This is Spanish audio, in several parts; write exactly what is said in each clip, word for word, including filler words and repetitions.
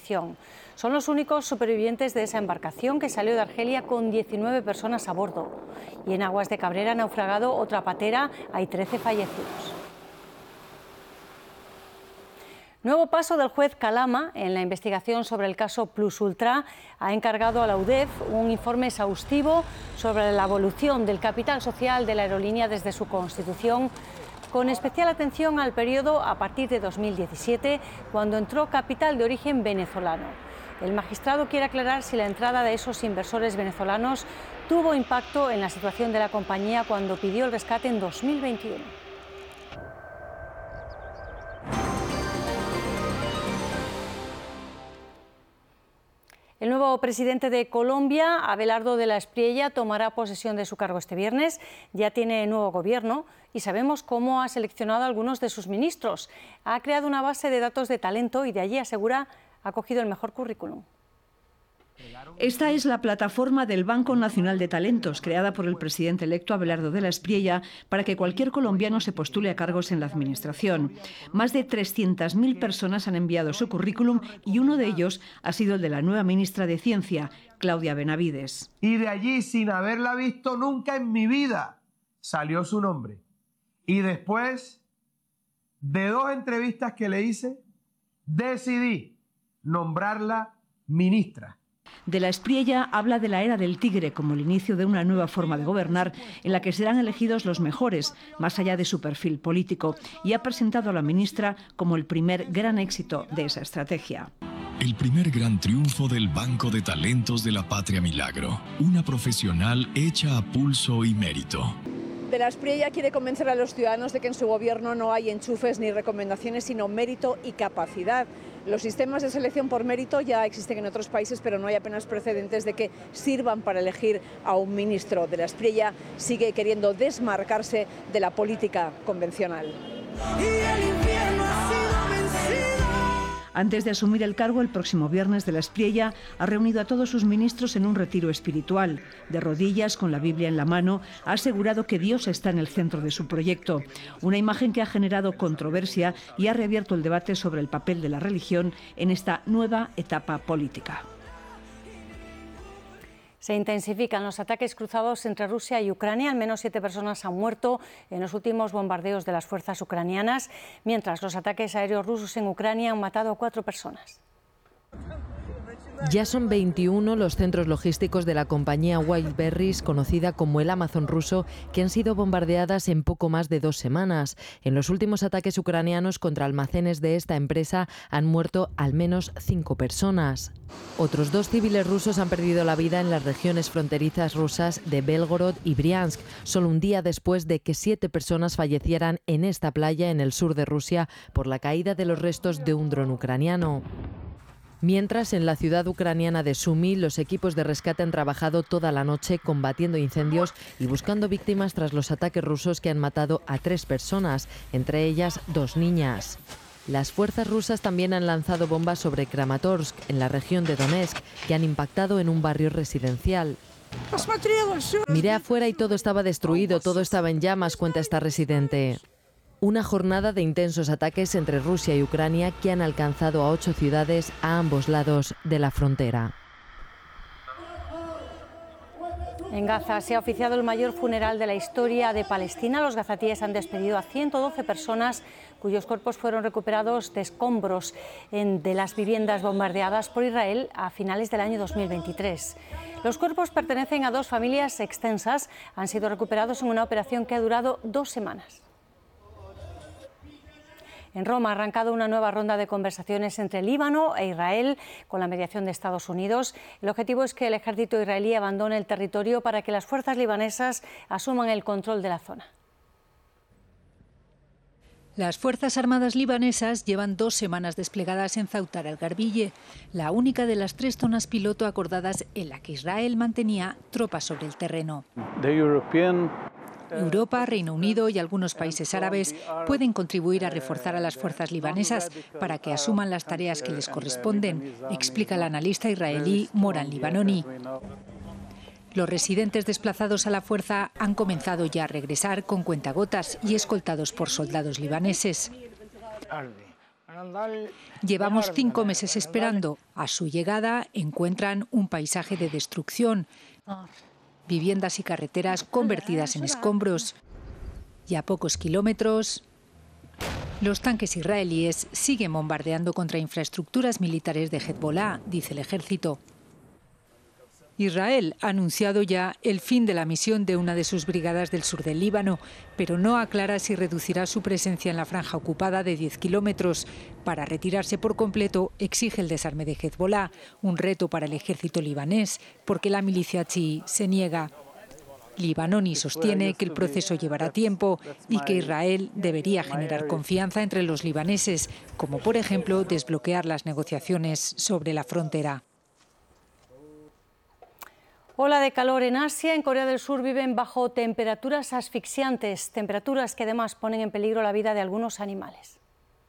tripulación. Son los únicos supervivientes de esa embarcación que salió de Argelia con diecinueve personas a bordo. Y en aguas de Cabrera ha naufragado otra patera, hay trece fallecidos. Nuevo paso del juez Calama en la investigación sobre el caso Plus Ultra. Ha encargado a la U D E F un informe exhaustivo sobre la evolución del capital social de la aerolínea desde su constitución, con especial atención al periodo a partir de dos mil diecisiete, cuando entró capital de origen venezolano. El magistrado quiere aclarar si la entrada de esos inversores venezolanos tuvo impacto en la situación de la compañía cuando pidió el rescate en dos mil veintiuno. El nuevo presidente de Colombia, Abelardo de la Espriella, tomará posesión de su cargo este viernes. Ya tiene nuevo gobierno y sabemos cómo ha seleccionado a algunos de sus ministros. Ha creado una base de datos de talento y de allí, asegura, ha cogido el mejor currículum. Esta es la plataforma del Banco Nacional de Talentos, creada por el presidente electo Abelardo de la Espriella, para que cualquier colombiano se postule a cargos en la administración. Más de trescientas mil personas han enviado su currículum y uno de ellos ha sido el de la nueva ministra de Ciencia, Claudia Benavides. Y de allí, sin haberla visto nunca en mi vida, salió su nombre. Y después de dos entrevistas que le hice, decidí nombrarla ministra. De la Espriella habla de la era del tigre como el inicio de una nueva forma de gobernar en la que serán elegidos los mejores, más allá de su perfil político, y ha presentado a la ministra como el primer gran éxito de esa estrategia. El primer gran triunfo del Banco de Talentos de la Patria Milagro, una profesional hecha a pulso y mérito. De la Espriella quiere convencer a los ciudadanos de que en su gobierno no hay enchufes ni recomendaciones, sino mérito y capacidad. Los sistemas de selección por mérito ya existen en otros países, pero no hay apenas precedentes de que sirvan para elegir a un ministro. De la Espriella sigue queriendo desmarcarse de la política convencional. Y el infierno ha sido vencido. Antes de asumir el cargo, el próximo viernes, de la Espriella ha reunido a todos sus ministros en un retiro espiritual. De rodillas, con la Biblia en la mano, ha asegurado que Dios está en el centro de su proyecto. Una imagen que ha generado controversia y ha reabierto el debate sobre el papel de la religión en esta nueva etapa política. Se intensifican los ataques cruzados entre Rusia y Ucrania. Al menos siete personas han muerto en los últimos bombardeos de las fuerzas ucranianas, mientras los ataques aéreos rusos en Ucrania han matado a cuatro personas. Ya son veintiuno los centros logísticos de la compañía Wildberries, conocida como el Amazon ruso, que han sido bombardeadas en poco más de dos semanas. En los últimos ataques ucranianos contra almacenes de esta empresa han muerto al menos cinco personas. Otros dos civiles rusos han perdido la vida en las regiones fronterizas rusas de Belgorod y Briansk, solo un día después de que siete personas fallecieran en esta playa en el sur de Rusia por la caída de los restos de un dron ucraniano. Mientras, en la ciudad ucraniana de Sumy, los equipos de rescate han trabajado toda la noche combatiendo incendios y buscando víctimas tras los ataques rusos que han matado a tres personas, entre ellas dos niñas. Las fuerzas rusas también han lanzado bombas sobre Kramatorsk, en la región de Donetsk, que han impactado en un barrio residencial. Miré afuera y todo estaba destruido, todo estaba en llamas, cuenta esta residente. Una jornada de intensos ataques entre Rusia y Ucrania que han alcanzado a ocho ciudades a ambos lados de la frontera. En Gaza se ha oficiado el mayor funeral de la historia de Palestina. Los gazatíes han despedido a ciento doce personas cuyos cuerpos fueron recuperados de escombros en, de las viviendas bombardeadas por Israel a finales del año dos mil veintitrés. Los cuerpos pertenecen a dos familias extensas. Han sido recuperados en una operación que ha durado dos semanas. En Roma ha arrancado una nueva ronda de conversaciones entre Líbano e Israel con la mediación de Estados Unidos. El objetivo es que el ejército israelí abandone el territorio para que las fuerzas libanesas asuman el control de la zona. Las Fuerzas Armadas libanesas llevan dos semanas desplegadas en Zautar el-Garbille, la única de las tres zonas piloto acordadas en la que Israel mantenía tropas sobre el terreno. Europa, Reino Unido y algunos países árabes pueden contribuir a reforzar a las fuerzas libanesas para que asuman las tareas que les corresponden, explica el analista israelí Moran Libanoni. Los residentes desplazados a la fuerza han comenzado ya a regresar con cuentagotas y escoltados por soldados libaneses. Llevamos cinco meses esperando. A su llegada encuentran un paisaje de destrucción, viviendas y carreteras convertidas en escombros. Y a pocos kilómetros, los tanques israelíes siguen bombardeando contra infraestructuras militares de Hezbollah, dice el ejército. Israel ha anunciado ya el fin de la misión de una de sus brigadas del sur del Líbano, pero no aclara si reducirá su presencia en la franja ocupada de diez kilómetros. Para retirarse por completo, exige el desarme de Hezbollah, un reto para el ejército libanés, porque la milicia chií se niega. Libanoni sostiene que el proceso llevará tiempo y que Israel debería generar confianza entre los libaneses, como por ejemplo desbloquear las negociaciones sobre la frontera. Ola de calor en Asia. En Corea del Sur viven bajo temperaturas asfixiantes, temperaturas que además ponen en peligro la vida de algunos animales.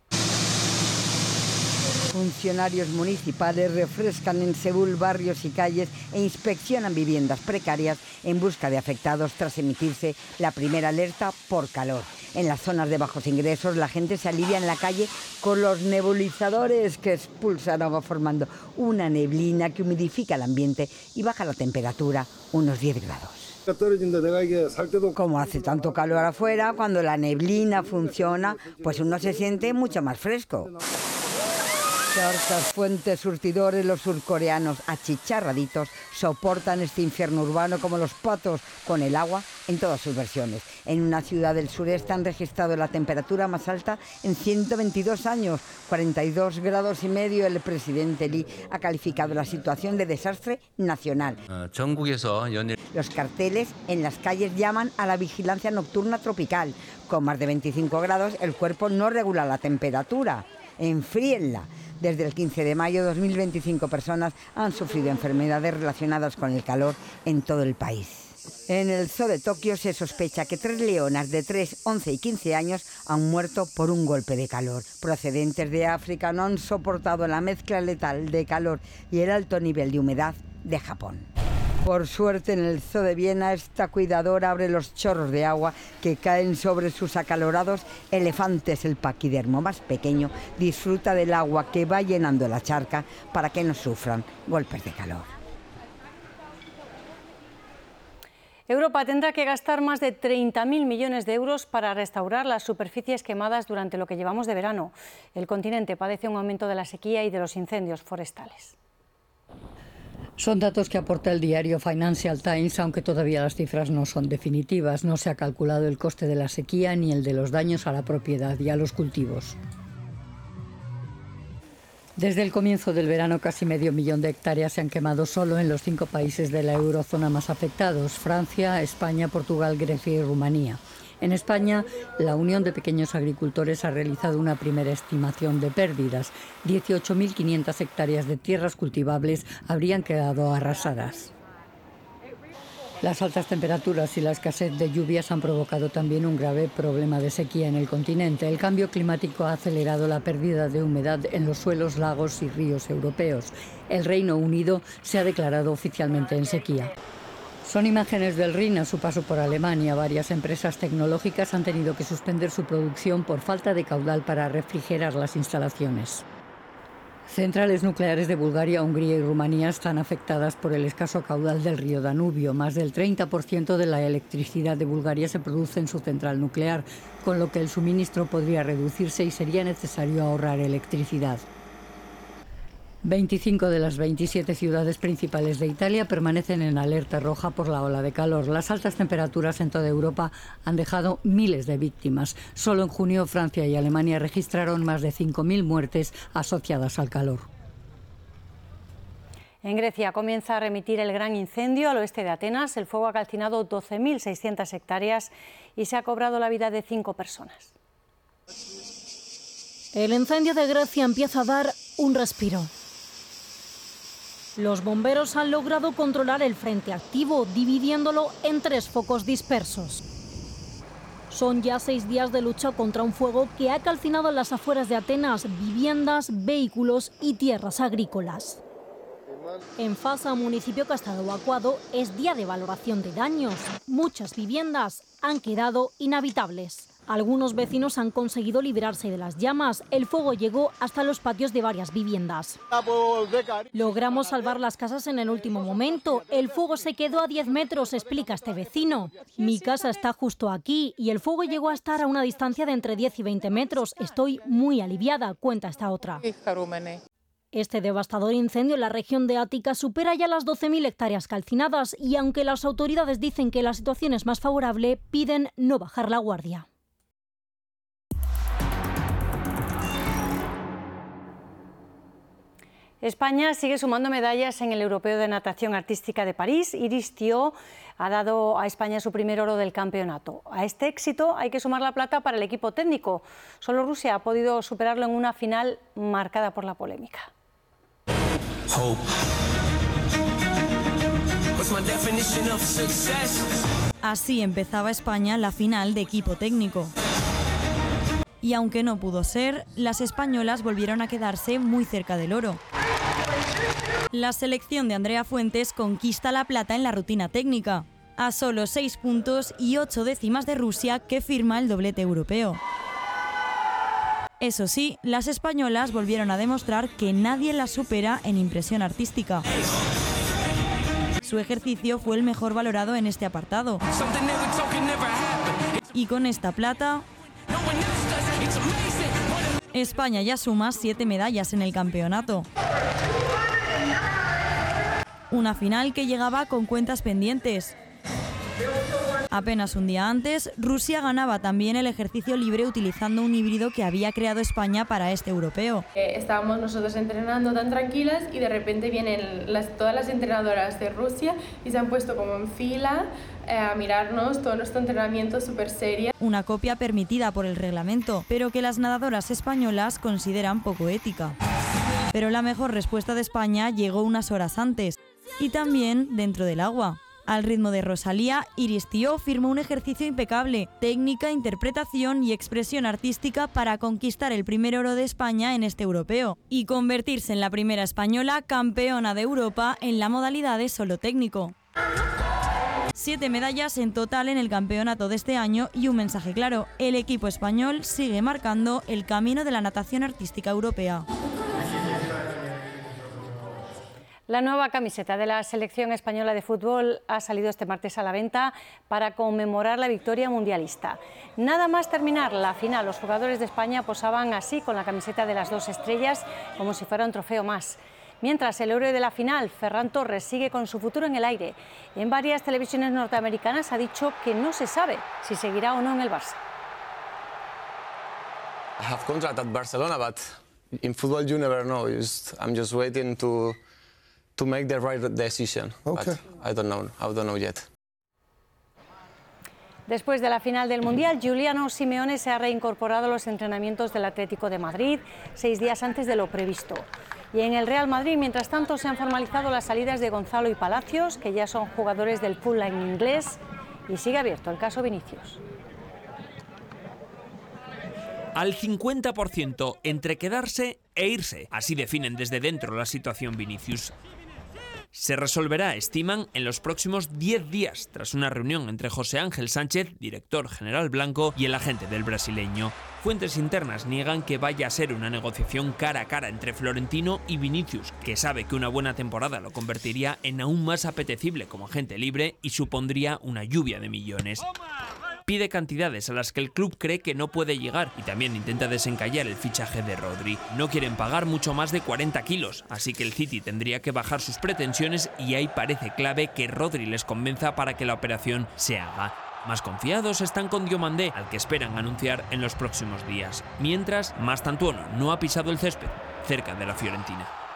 Funcionarios municipales refrescan en Seúl barrios y calles e inspeccionan viviendas precarias en busca de afectados tras emitirse la primera alerta por calor. En las zonas de bajos ingresos la gente se alivia en la calle con los nebulizadores que expulsan agua formando una neblina que humidifica el ambiente y baja la temperatura unos diez grados. Como hace tanto calor afuera, cuando la neblina funciona, pues uno se siente mucho más fresco. Charcas, fuentes, surtidores, los surcoreanos achicharraditos soportan este infierno urbano como los patos con el agua en todas sus versiones. En una ciudad del sureste han registrado la temperatura más alta en ciento veintidós años, cuarenta y dos grados y medio. El presidente Lee ha calificado la situación de desastre nacional. Los carteles en las calles llaman a la vigilancia nocturna tropical. Con más de veinticinco grados el cuerpo no regula la temperatura. Enfríenla. Desde el quince de mayo, dos mil veinticinco personas han sufrido enfermedades relacionadas con el calor en todo el país. En el zoo de Tokio se sospecha que tres leonas de tres, once y quince años han muerto por un golpe de calor. Procedentes de África no han soportado la mezcla letal de calor y el alto nivel de humedad de Japón. Por suerte, en el zoo de Viena, esta cuidadora abre los chorros de agua que caen sobre sus acalorados elefantes. El paquidermo más pequeño disfruta del agua que va llenando la charca para que no sufran golpes de calor. Europa tendrá que gastar más de treinta mil millones de euros para restaurar las superficies quemadas durante lo que llevamos de verano. El continente padece un aumento de la sequía y de los incendios forestales. Son datos que aporta el diario Financial Times, aunque todavía las cifras no son definitivas. No se ha calculado el coste de la sequía ni el de los daños a la propiedad y a los cultivos. Desde el comienzo del verano, casi medio millón de hectáreas se han quemado solo en los cinco países de la eurozona más afectados: Francia, España, Portugal, Grecia y Rumanía. En España, la Unión de Pequeños Agricultores ha realizado una primera estimación de pérdidas. dieciocho mil quinientas hectáreas de tierras cultivables habrían quedado arrasadas. Las altas temperaturas y la escasez de lluvias han provocado también un grave problema de sequía en el continente. El cambio climático ha acelerado la pérdida de humedad en los suelos, lagos y ríos europeos. El Reino Unido se ha declarado oficialmente en sequía. Son imágenes del Rin a su paso por Alemania. Varias empresas tecnológicas han tenido que suspender su producción por falta de caudal para refrigerar las instalaciones. Centrales nucleares de Bulgaria, Hungría y Rumanía están afectadas por el escaso caudal del río Danubio. Más del treinta por ciento de la electricidad de Bulgaria se produce en su central nuclear, con lo que el suministro podría reducirse y sería necesario ahorrar electricidad. veinticinco de las veintisiete ciudades principales de Italia permanecen en alerta roja por la ola de calor. Las altas temperaturas en toda Europa han dejado miles de víctimas. Solo en junio Francia y Alemania registraron más de cinco mil muertes asociadas al calor. En Grecia comienza a remitir el gran incendio al oeste de Atenas. El fuego ha calcinado doce mil seiscientas hectáreas y se ha cobrado la vida de cinco personas. El incendio de Grecia empieza a dar un respiro. Los bomberos han logrado controlar el frente activo, dividiéndolo en tres focos dispersos. Son ya seis días de lucha contra un fuego que ha calcinado en las afueras de Atenas viviendas, vehículos y tierras agrícolas. En Fasa, municipio que ha estado evacuado, es día de valoración de daños. Muchas viviendas han quedado inhabitables. Algunos vecinos han conseguido librarse de las llamas. El fuego llegó hasta los patios de varias viviendas. Logramos salvar las casas en el último momento. El fuego se quedó a diez metros, explica este vecino. Mi casa está justo aquí y el fuego llegó a estar a una distancia de entre diez y veinte metros. Estoy muy aliviada, cuenta esta otra. Este devastador incendio en la región de Ática supera ya las doce mil hectáreas calcinadas y aunque las autoridades dicen que la situación es más favorable, piden no bajar la guardia. España sigue sumando medallas en el Europeo de Natación Artística de París. Iris Thiault ha dado a España su primer oro del campeonato. A este éxito hay que sumar la plata para el equipo técnico. Solo Rusia ha podido superarlo en una final marcada por la polémica. Así empezaba España la final de equipo técnico. Y aunque no pudo ser, las españolas volvieron a quedarse muy cerca del oro. La selección de Andrea Fuentes conquista la plata en la rutina técnica, a solo seis puntos y ocho décimas de Rusia, que firma el doblete europeo. Eso sí, las españolas volvieron a demostrar que nadie las supera en impresión artística. Su ejercicio fue el mejor valorado en este apartado. Y con esta plata, España ya suma siete medallas en el campeonato. Una final que llegaba con cuentas pendientes. Apenas un día antes, Rusia ganaba también el ejercicio libre utilizando un híbrido que había creado España para este europeo. Eh, estábamos nosotros entrenando tan tranquilas y de repente vienen las, todas las entrenadoras de Rusia y se han puesto como en fila eh, a mirarnos todo nuestro entrenamiento súper seria. Una copia permitida por el reglamento, pero que las nadadoras españolas consideran poco ética. Pero la mejor respuesta de España llegó unas horas antes y también dentro del agua. Al ritmo de Rosalía, Iris Thiault firmó un ejercicio impecable, técnica, interpretación y expresión artística para conquistar el primer oro de España en este europeo y convertirse en la primera española campeona de Europa en la modalidad de solo técnico. Siete medallas en total en el campeonato de este año y un mensaje claro: el equipo español sigue marcando el camino de la natación artística europea. La nueva camiseta de la selección española de fútbol ha salido este martes a la venta para conmemorar la victoria mundialista. Nada más terminar la final, los jugadores de España posaban así con la camiseta de las dos estrellas como si fuera un trofeo más. Mientras el héroe de la final, Ferran Torres, sigue con su futuro en el aire. En varias televisiones norteamericanas ha dicho que no se sabe si seguirá o no en el Barça. I have contract at Barcelona, but in football you never know. I'm just waiting to to make the right decision. Okay. But I don't know. I don't know yet. Después de la final del Mundial, Giuliano Simeone se ha reincorporado a los entrenamientos del Atlético de Madrid seis días antes de lo previsto. Y en el Real Madrid, mientras tanto, se han formalizado las salidas de Gonzalo y Palacios, que ya son jugadores del Full Line inglés, y sigue abierto el caso Vinicius. Al cincuenta por ciento entre quedarse e irse. Así definen desde dentro la situación Vinicius. Se resolverá, estiman, en los próximos diez días, tras una reunión entre José Ángel Sánchez, director general blanco, y el agente del brasileño. Fuentes internas niegan que vaya a ser una negociación cara a cara entre Florentino y Vinicius, que sabe que una buena temporada lo convertiría en aún más apetecible como agente libre y supondría una lluvia de millones. Pide cantidades a las que el club cree que no puede llegar y también intenta desencallar el fichaje de Rodri. No quieren pagar mucho más de cuarenta kilos, así que el City tendría que bajar sus pretensiones y ahí parece clave que Rodri les convenza para que la operación se haga. Más confiados están con Diomandé, al que esperan anunciar en los próximos días. Mientras, Mastantuono no ha pisado el césped cerca de la Fiorentina.